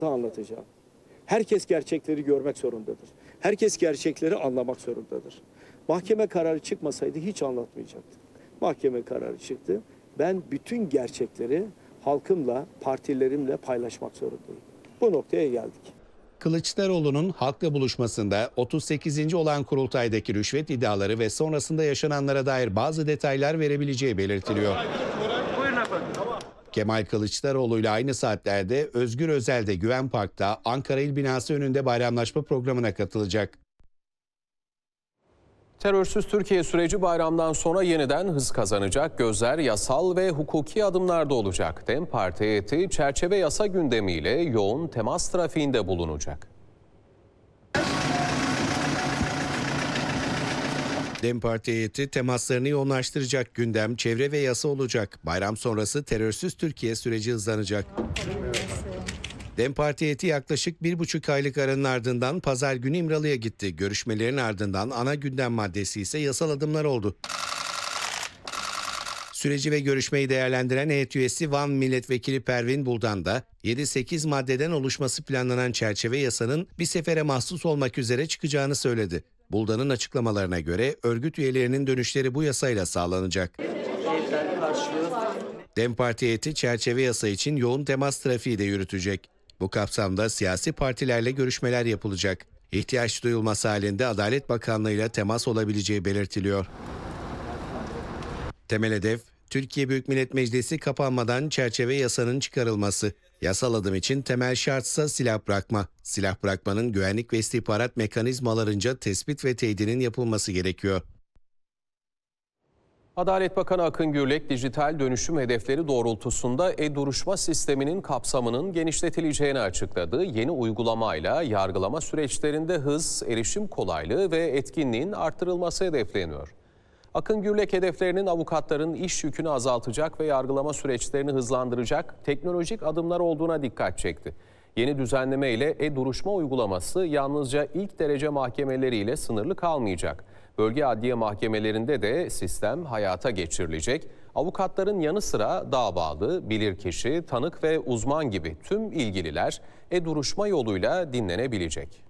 anlatacağım. Herkes gerçekleri görmek zorundadır. Herkes gerçekleri anlamak zorundadır. Mahkeme kararı çıkmasaydı hiç anlatmayacaktım. Mahkeme kararı çıktı. Ben bütün gerçekleri halkımla, partilerimle paylaşmak zorundayım. Bu noktaya geldik. Kılıçdaroğlu'nun halkla buluşmasında 38. olan kurultaydaki rüşvet iddiaları ve sonrasında yaşananlara dair bazı detaylar verebileceği belirtiliyor. Kemal Kılıçdaroğlu ile aynı saatlerde Özgür Özel de Güven Park'ta Ankara İl Binası önünde bayramlaşma programına katılacak. Terörsüz Türkiye süreci bayramdan sonra yeniden hız kazanacak. Gözler yasal ve hukuki adımlarda olacak. DEM Parti heyeti çerçeve yasa gündemiyle yoğun temas trafiğinde bulunacak. DEM Parti heyeti temaslarını yoğunlaştıracak. Gündem çevre ve yasa olacak. Bayram sonrası terörsüz Türkiye süreci hızlanacak. DEM Parti heyeti yaklaşık 1,5 aylık aranın ardından pazar günü İmralı'ya gitti. Görüşmelerin ardından ana gündem maddesi ise yasal adımlar oldu. Süreci ve görüşmeyi değerlendiren heyet üyesi Van Milletvekili Pervin Buldan da 7-8 maddeden oluşması planlanan çerçeve yasanın bir sefere mahsus olmak üzere çıkacağını söyledi. Buldan'ın açıklamalarına göre örgüt üyelerinin dönüşleri bu yasayla sağlanacak. DEM Parti heyeti çerçeve yasa için yoğun temas trafiği de yürütecek. Bu kapsamda siyasi partilerle görüşmeler yapılacak. İhtiyaç duyulması halinde Adalet Bakanlığı ile temas olabileceği belirtiliyor. Temel hedef, Türkiye Büyük Millet Meclisi kapanmadan çerçeve yasanın çıkarılması. Yasal adım için temel şartsa silah bırakma. Silah bırakmanın güvenlik ve istihbarat mekanizmalarınca tespit ve teyidinin yapılması gerekiyor. Adalet Bakanı Akın Gürlek, dijital dönüşüm hedefleri doğrultusunda e-duruşma sisteminin kapsamının genişletileceğini açıkladı. Yeni uygulamayla yargılama süreçlerinde hız, erişim kolaylığı ve etkinliğin artırılması hedefleniyor. Akın Gürlek hedeflerinin avukatların iş yükünü azaltacak ve yargılama süreçlerini hızlandıracak teknolojik adımlar olduğuna dikkat çekti. Yeni düzenleme ile e-duruşma uygulaması yalnızca ilk derece mahkemeleriyle sınırlı kalmayacak. Bölge adliye mahkemelerinde de sistem hayata geçirilecek. Avukatların yanı sıra davalı, bilirkişi, tanık ve uzman gibi tüm ilgililer e-duruşma yoluyla dinlenebilecek.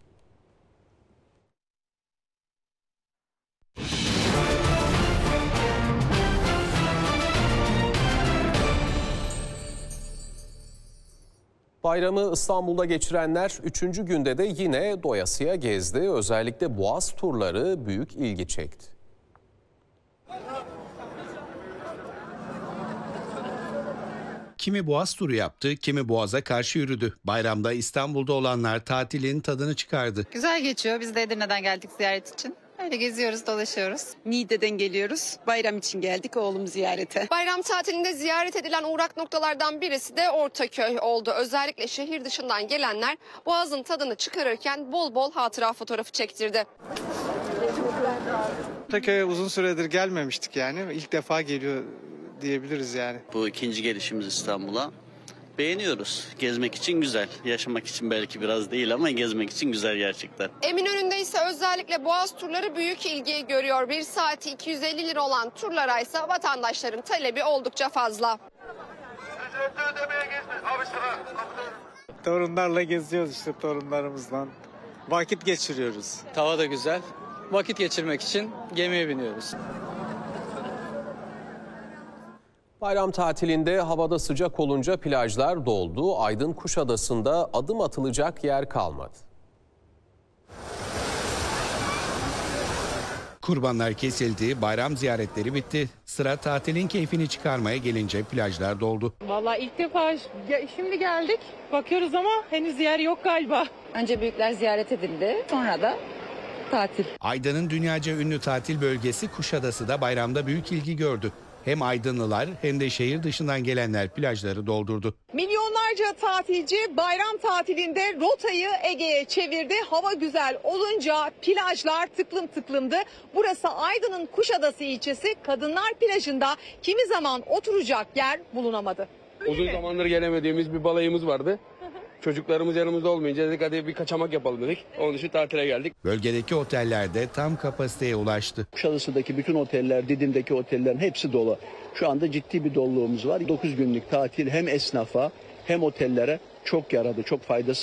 Bayramı İstanbul'da geçirenler 3. günde de yine doyasıya gezdi. Özellikle Boğaz turları büyük ilgi çekti. Kimi Boğaz turu yaptı, kimi Boğaz'a karşı yürüdü. Bayramda İstanbul'da olanlar tatilin tadını çıkardı. Güzel geçiyor. Biz de Edirne'den geldik ziyaret için. Öyle geziyoruz, dolaşıyoruz. Niğde'den geliyoruz. Bayram için geldik oğlum ziyarete. Bayram tatilinde ziyaret edilen uğrak noktalardan birisi de Ortaköy oldu. Özellikle şehir dışından gelenler Boğaz'ın tadını çıkarırken bol bol hatıra fotoğrafı çektirdi. Ortaköy'e uzun süredir gelmemiştik yani. İlk defa geliyor diyebiliriz yani. Bu ikinci gelişimiz İstanbul'a. Beğeniyoruz. Gezmek için güzel. Yaşamak için belki biraz değil ama gezmek için güzel gerçekten. Eminönü'nde ise özellikle Boğaz turları büyük ilgi görüyor. Bir saati 250 lira olan turlara ise vatandaşların talebi oldukça fazla. Torunlarla geziyoruz işte torunlarımızla. Vakit geçiriyoruz. Hava da güzel. Vakit geçirmek için gemiye biniyoruz. Bayram tatilinde havada sıcak olunca plajlar doldu. Aydın Kuşadası'nda adım atılacak yer kalmadı. Kurbanlar kesildi, bayram ziyaretleri bitti. Sıra tatilin keyfini çıkarmaya gelince plajlar doldu. Vallahi ilk defa şimdi geldik. Bakıyoruz ama henüz yer yok galiba. Önce büyükler ziyaret edildi. Sonra da tatil. Aydın'ın dünyaca ünlü tatil bölgesi Kuşadası da bayramda büyük ilgi gördü. Hem Aydınlılar hem de şehir dışından gelenler plajları doldurdu. Milyonlarca tatilci bayram tatilinde rotayı Ege'ye çevirdi. Hava güzel olunca plajlar tıklım tıklımdı. Burası Aydın'ın Kuşadası ilçesi. Kadınlar plajında kimi zaman oturacak yer bulunamadı. Uzun zamandır gelemediğimiz bir balayımız vardı. Çocuklarımız yanımızda olmayınca dedik hadi bir kaçamak yapalım dedik. Onun için tatile geldik. Bölgedeki otellerde tam kapasiteye ulaştı. Kuşadası'daki bütün oteller, Didim'deki otellerin hepsi dolu. Şu anda ciddi bir doluluğumuz var. 9 günlük tatil hem esnafa hem otellere çok yaradı, çok faydası